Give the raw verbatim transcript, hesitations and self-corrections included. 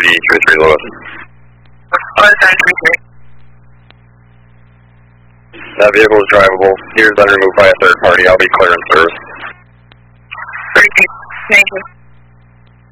three three Lewis. one seven three three. That vehicle is drivable. Here's been removed by a third party. I'll be clearing service. Thank you. Thank you.